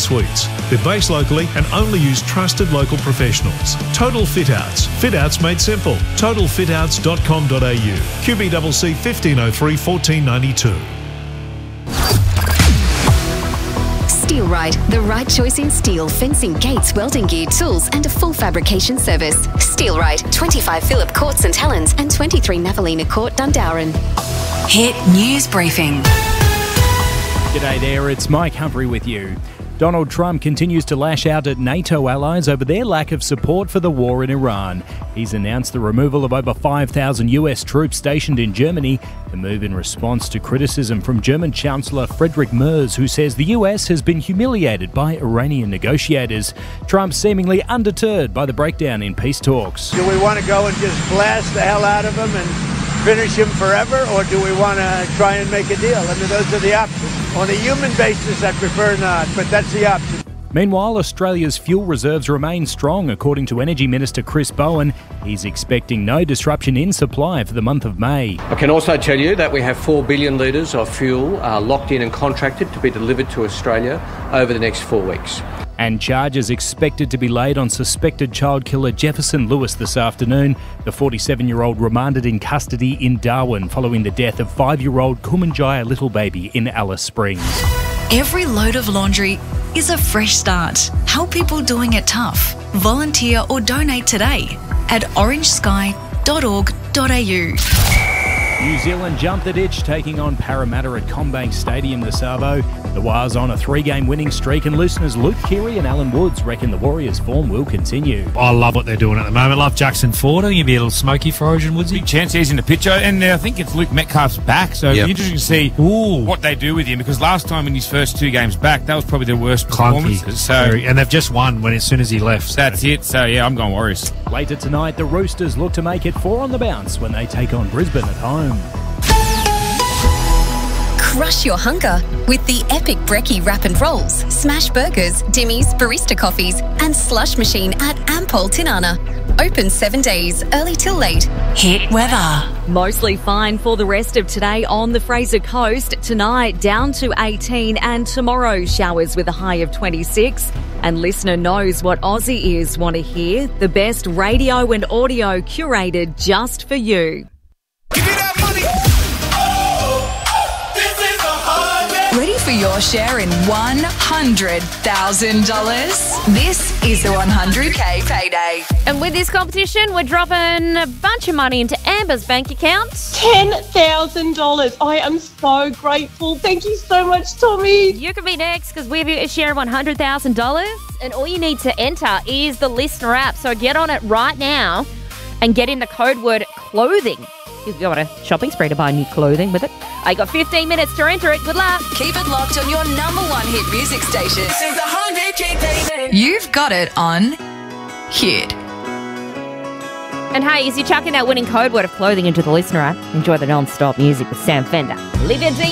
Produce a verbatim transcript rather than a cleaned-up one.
suites. They're based locally and only use trusted local professionals. Total Fit Outs. Fit Outs made simple. total fit outs dot com dot a u. Q B C C fifteen oh three fourteen ninety-two. Steelrite, the right choice in steel, fencing, gates, welding gear, tools and a full fabrication service. Steelrite, twenty-five Phillip Court St Helens and twenty-three Navalina Court, Dundowrin. Hit News Briefing. G'day there, it's Mike Humphrey with you. Donald Trump continues to lash out at NATO allies over their lack of support for the war in Iran. He's announced the removal of over five thousand U S troops stationed in Germany, the move in response to criticism from German Chancellor Friedrich Merz, who says the U S has been humiliated by Iranian negotiators. Trump seemingly undeterred by the breakdown in peace talks. Do we want to go and just blast the hell out of them and finish him forever, or do we want to try and make a deal? I mean, those are the options. On a human basis, I prefer not, but that's the option. Meanwhile, Australia's fuel reserves remain strong, according to Energy Minister Chris Bowen. He's expecting no disruption in supply for the month of May. I can also tell you that we have four billion litres of fuel uh, locked in and contracted to be delivered to Australia over the next four weeks. And charges expected to be laid on suspected child killer Jefferson Lewis this afternoon. The forty-seven-year-old remanded in custody in Darwin following the death of five-year-old Kumanjaya little baby in Alice Springs. Every load of laundry is a fresh start. Help people doing it tough. Volunteer or donate today at orange sky dot org dot a u. New Zealand jumped the ditch, taking on Parramatta at CommBank Stadium this arvo. The Wars on a three-game winning streak, and listeners Luke Keary and Alan Woods reckon the Warriors' form will continue. I love what they're doing at the moment. I love Jackson Ford. I think he'd be a little smoky for Origin, Woodsy. Big chance he's in the picture, and I think it's Luke Metcalf's back, so Yep. it'll be interesting to see Ooh. what they do with him, because last time in his first two games back, that was probably their worst performances. Clunky. So, Very- and they've just won when as soon as he left. So. That's it. So, yeah, I'm going Warriors. Later tonight, the Roosters look to make it four on the bounce when they take on Brisbane at home. Crush your hunger with the epic Brekkie Wrap and Rolls, Smash Burgers, Dimmies, Barista Coffees and Slush Machine at Ampol Tinana. Open seven days, early till late. Hit weather. Mostly fine for the rest of today on the Fraser Coast. Tonight down to eighteen, and tomorrow showers with a high of twenty-six. And listener knows what Aussie ears want to hear. The best radio and audio curated just for you. Ready for your share in one hundred thousand dollars? This is the one hundred K payday. And with this competition, we're dropping a bunch of money into Amber's bank account. ten thousand dollars. I am so grateful. Thank you so much, Tommy. You can be next because we have a share of one hundred thousand dollars. And all you need to enter is the listener app. So get on it right now and get in the code word clothing. You've got a shopping spree to buy new clothing with it. I got fifteen minutes to enter it. Good luck. Keep it locked on your number one hit music station. This is the one hundred K payday. You've got it on Hit. And hey, as you're chucking that winning code word of clothing into the listener app, enjoy the non-stop music with Sam Fender. Live your dream.